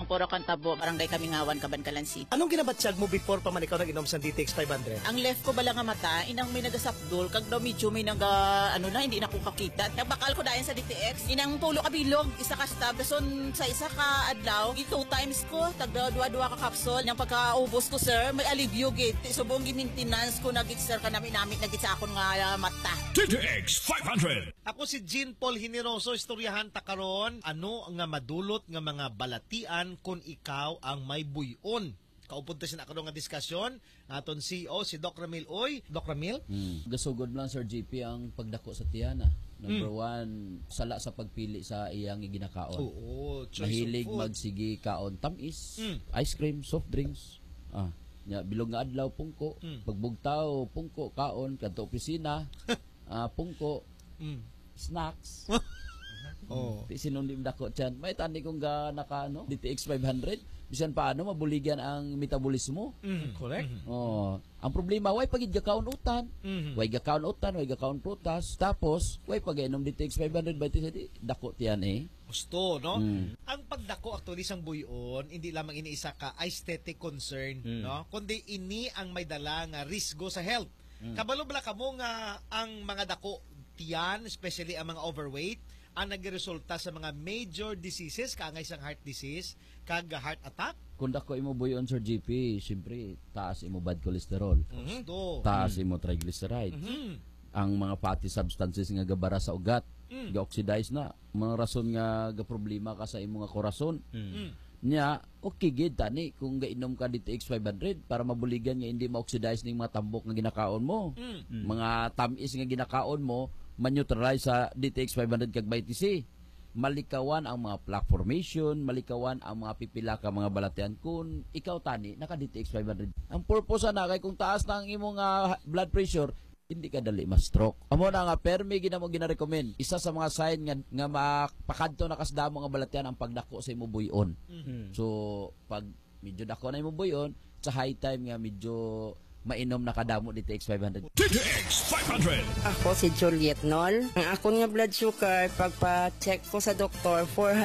Puro Kantabo, Barangay Kamingawan, Cabancalan City. Anong ginabatsyag mo before pa man ikaw nag-inom sa DTX 500? Ang left ko bala nga mata, inang may nagasapdol, kag daw medyo may hindi na ko kakita. Nagbakal ko dayan sa DTX, inang pulo kabilog, isa ka stab, son sa isa ka adlaw, 2 times ko, tagda dua ka kapsol. Nang pagkaubos ko sir, may alivio gate. Subong ginintinance ko nagit sir ka namin nagit sa akon nga mata. DTX 500. Ako si Jean Paul Generoso, istoryahan ta karon ano nga madulot nga mga balatian kung ikaw ang may buyon. Kaupunta siya na nga diskasyon aton CEO si Doc Ramil Uy. Doc Ramil? Gasugod lang Sir JP ang pagdako sa tiyana. Number one, sala sa pagpili sa iyang ginakaon. Oo, mahilig magsigi kaon tamis, ice cream, soft drinks. Bilog nga adlaw pungko, pagbugtaw pungko kaon kadto opisina, pungko, snacks. Di sinundim dako tiyan. May tani kong ga naka DTX 500. Bisan paano mabuligyan ang metabolismo. Correct. Ang problema, way pagid gakaon utan. Way gakaon utan, way gakaon prutas. Tapos, way pag-inom DTX 500 by dako tiyan Gusto, no? Ang pagdako actually sang buyon, hindi lamang iniisa ka aesthetic concern, no? Kundi ini ang may dala nga risgo sa health. Kabalo bala kamo nga ang mga dako tiyan, especially ang mga overweight, ang nagresulta sa mga major diseases, kaangay sang heart disease, kag heart attack. Kung dako imo buyon Sir GP, siyempre taas imo bad cholesterol. Taas imo triglyceride. Ang mga fatty substances nga gabara sa ugat, ga-oxidize na. Mga rason nga ga problema ka sa imo nga korason. Nya, okay gid tani kung gainom ka DTX 500 para mabuligan nga hindi ma-oxidize ning mga tambok nga ginakaon mo. Mga tamis nga ginakaon mo, ma-neutralize sa DTX 500 kag vitamin C. Malikawan ang mga plaque formation, malikawan ang mga pipila ka mga balatian kung ikaw tani naka DTX 500. Ang purpose na kay kung taas na ang imong blood pressure, hindi ka dali ma-stroke. Amo na nga permi ginamo gina-recommend. Isa sa mga sign nga mapakadto na kasdamo nga balatian ang pagdako sa imong buyon. So pag medyo dako na imong buyon, sa high time nga medyo mainom na kadamo DTX 500. DTX 500. Ako si Juliet Nol. Ang akon nga blood sugar, pagpa-check ko sa doktor,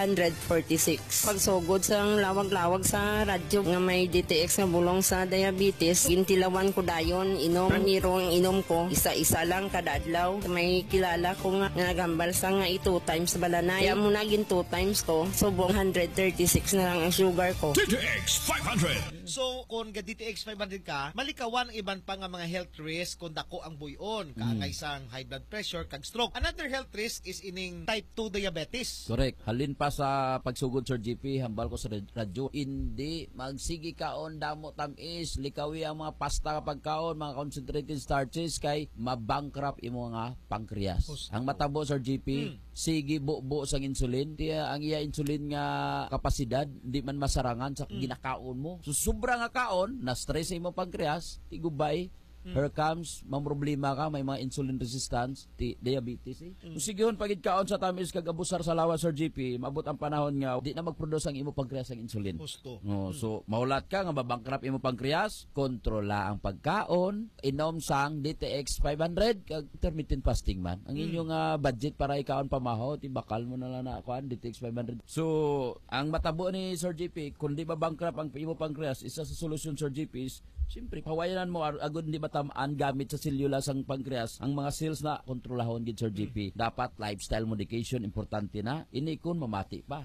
446. Pagsugod sa lawag-lawag sa radyo nga may DTX nga bulong sa diabetes, gintilawan ko dayon, inom, nirong inom ko, isa-isa lang kada adlaw. May kilala ko nga nagambal sa nga 2 times balanay. Kaya muna gin 2 times ko, subong 136 na lang ang sugar ko. DTX 500. So, kung DTX 500 ka, malikawan iban pa nga mga health risk kung dako ang buyon, kaangay sang high blood pressure kag stroke. Another health risk is ining type 2 diabetes. Correct. Halin pa sa pagsugod Sir GP, hambal ko sa radyo, hindi magsigi kaon damo tamis, likawi ang mga pasta kapag kaon, mga concentrated starches kay mabankrupt imo nga pancreas. Ang matabo Sir GP, sige buo sang insulin, tiya ang iya insulin nga kapasidad di man masarangan sa ginakaon mo. So sobra nga kaon, na stress imo pancreas, gubay, here comes, problema ka, may mga insulin resistance, diabetes Sige hon, pagid kaon sa tamis kag abusar sa lawas Sir GP, mabot ang panahon nga, di na mag-produce ang imo pancreas ang insulin. So, maulat ka nga mabankrupt imo pancreas, kontrola ang pagkaon, inom sang DTX 500, kag intermittent fasting man. Ang inyong budget para ikaon pamahaw, tibakal mo na lang na kuan DTX 500. So, ang matabo ni Sir GP, kung di mabankrupt ang imo pancreas, isa sa solusyon Sir GP is, siyempre, pawayanan mo, agad hindi matamaan gamit sa selula sang pancreas, ang mga cells na kontrolahon gid Sir GP. Dapat lifestyle modification, importante na. Ini kun mamati pa.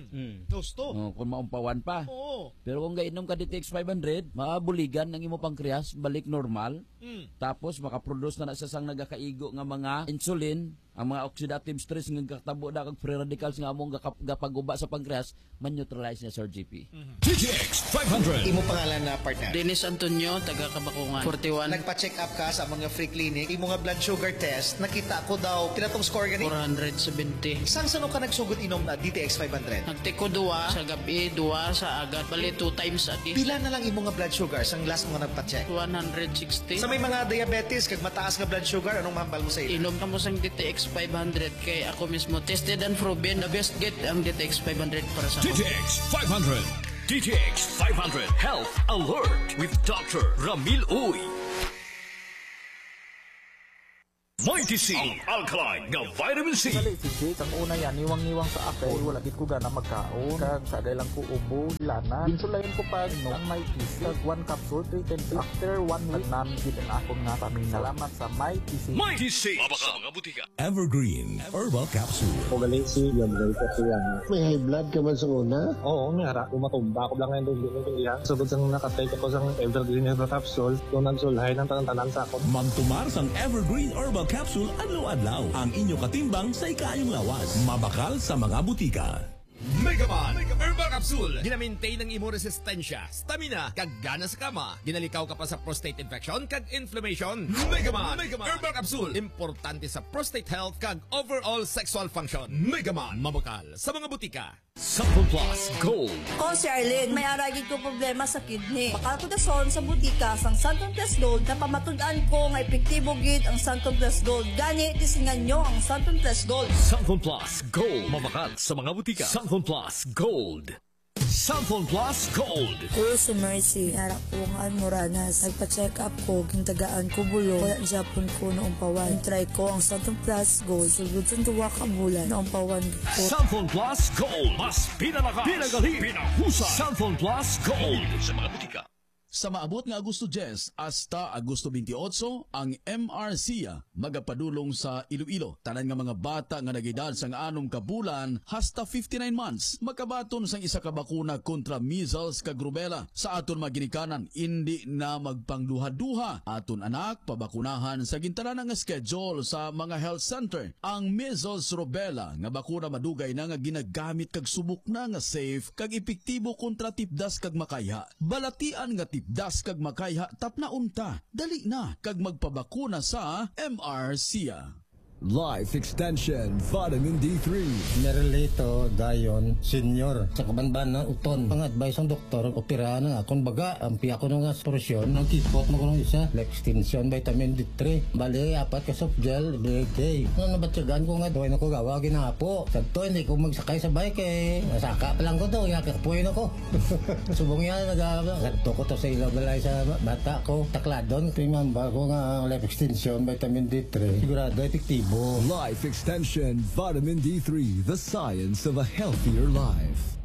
Gusto. Kung maumpawan pa. Oo. Pero kung gainom ka DTX 500, mabuligan ng imo pancreas, balik normal. Tapos, makaproduce na sa sang nagakaigo nga mga insulin, ang mga oxidative stress nga katabo na kag free radicals nga among gapaguba sa pancreas, man-neutralize na Sir GP. DTX 500. Imo pangalan na partner? Dennis Antonio, taga Kabakungan, 41. Nagpa-check up ka sa mga free clinic, imo nga blood sugar test, nakita ko daw, pinatong score gani? 470. Sang sano ka nagsugod inom na DTX 500? Nagtiko 2 sa gabi, 2 sa agad, bali 2 times a day. Pila na lang imo nga blood sugar sang last mo nga nagpa-check? 160. Sa may mga diabetes kag mataas nga blood sugar, anong mahambal mo sa iyo? Inom ka mo sang DTX 500 kay ako mismo tested and proven the best get ang DTX 500 para sa ako. DTX 500. DTX 500 Health Alert with Dr. Ramil Uy. Mighty C, ang alkaline nga vitamin C. Dali si Jake, ang una yan, niwang-niwang sa akin. Wala gid ko gana magkaon. Kag sagay lang ko ubo, lana. Ginsulayan ko pa no ang Mighty C. Kag 1 capsule, 310. After 1 week, namin ang akong nga paminga. Salamat sa Mighty C. Mighty C, mabaka mga butika. Evergreen Herbal Capsule. Ugaling si Gabriel Katuyan. May high blood ka man sa una? Oo, nara. Umatumba ko lang ngayon doon din yung iyan. Sugod sang nakatake ako sang Evergreen Herbal Capsule. Doon nagsulhay ng tanan sa ako. Magtumar sang Evergreen Herbal Capsule adlaw-adlaw. Ang inyo katimbang sa ikayong lawas. Mabakal sa mga butika. Megaman Herbal Capsule. Ginamintain ng imo resistensya, stamina, kag gana sa kama. Ginalikaw ka pa sa prostate infection kag inflammation. Megaman Herbal Capsule. Importante sa prostate health kag overall sexual function. Megaman mabakal sa mga butika. Sample Plus Gold. Ko si Arlene, may aragid ko problema sa kidney. Bakal ko na son sa butika sang Santon Plus Gold na pamatud-an ko nga epektibo gid ang Santon Plus Gold. Gani, tisingan nyo ang Santon Plus Gold. Sample Plus Gold. Mabakal sa mga butika. Sample Plus Gold. Sample Plus Gold. Ko si Mercy, harap ko nga Moranas. Nagpa-check up ko, gintagaan ko bulo. Wala Japon ko noong pawan. Try ko ang Santon Plus Gold. Sugod sa tuwa ka bulan noong pawan ko. Sample Plus Gold. Mas pinalakas, pinagaling, pinahusay. Sample Plus Gold. Sa mga butika. Sa maabot nga Agosto 10 hasta Agosto 28, ang MRCA magapadulong sa Iloilo. Tanan nga mga bata nga nagedad sang 6 ka bulan hasta 59 months makabaton sang isa ka bakuna kontra measles kag rubella. Sa aton maginikanan, hindi na magpangduha-duha. Aton anak pabakunahan sa gintanan nga schedule sa mga health center. Ang measles rubella nga bakuna madugay na nga ginagamit kag subok na nga safe kag epektibo kontra tipdas kag makaya. Balatian nga tipdas kag makayha tapna unta. Dali na kag magpabakuna sa MRCA. Life Extension Vitamin D3. Nerelito Dayon Senior sa kabanban ng uton. Ang advice ng doktor, operahan na akong baga. Ampi ako ng aspirasyon. Ang kipot mo ko ng isa. Life Extension Vitamin D3. Bali, 4 ka soft gel every day. Nung nabatsagan ko nga, doon ako gawa ginapo. Sagto, hindi ko magsakay sa bike eh. Nasaka pa lang ko to, yakakapuin ako. Subong yan, nagagato ko to sa ilaw balay sa bata ko. Takladon, tingnan ko nga Life Extension Vitamin D3. Sigurado, efektibo. Life Extension Vitamin D3, the science of a healthier life.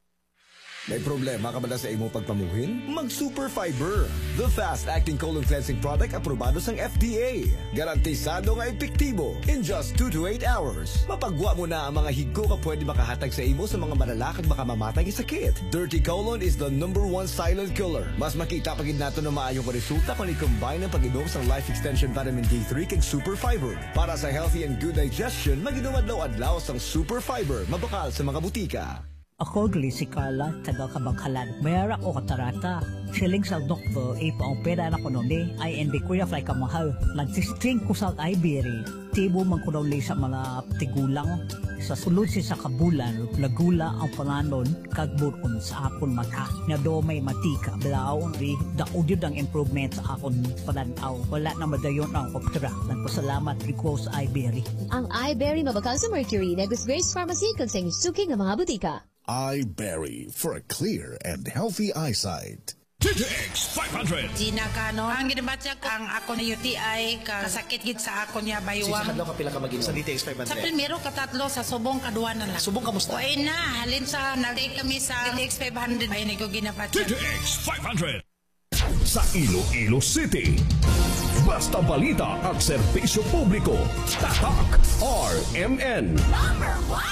May problema ka ba na sa imong pagpamuhin? Mag-Super Fiber, the fast-acting colon cleansing product aprobado sang FDA. Garantisado nga epektibo in just 2 to 8 hours. Mapagwa mo na ang mga higgo ka pwede makahatag sa imo sa mga malalakad makamamatay nga sakit. Dirty colon is the #1 silent killer. Mas makita pagid nato na maayong resulta kung i-combine ang pag-inom sang Life Extension Vitamin D3 kag Super Fiber. Para sa healthy and good digestion, mag-inom adlaw-adlaw sang Super Fiber, mabakal sa mga butika. Ako si Carla, taga Kabangkalan. Mayara ko katarata. Siling sa doktor, ipaopera na ko noon ay hindi ko ya fly kamahal. Nagsisting ko sa Iberia. Tibo man ko daw sa mga tigulang. Sa sulod sa kabulan, lagula ang panganon kagburon sa akon mata. Na do may matika. Blaw, daudyo ang improvement sa akon pananaw. Wala na madayon ang opera. Nagpasalamat ko sa Iberia. Ang Iberia mabakal sa Mercury, Negus Grace Pharmacy, konseng suking ng mga butika. iBerry for a clear and healthy eyesight. TTX 500. Gina Cano, ang ginabatya ko ang ako na UTI kasakit gid sa ako niya baywang. Sa kadlaw ka pila ka mag-inom sa DTX 500? Sa primero katatlo sa subong kaduwa na lang. Subong kamusta? Oy na, halin sa nag-take kami sa DTX 500 ay ko ginabatya. TTX 500. Sa Iloilo City. Basta balita at serbisyo publiko. Tatak RMN. #1